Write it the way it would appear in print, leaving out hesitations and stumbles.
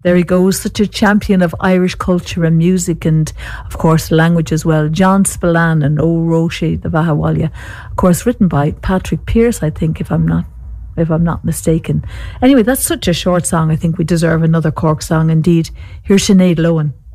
There he goes, such a champion of Irish culture and music, and of course language as well. John Spillane and O Roshi, the Bahawalya, of course written by Patrick Pearse, I think, if I'm not mistaken. Anyway, that's such a short song. I think we deserve another Cork song indeed. Here's Sinead Lohan.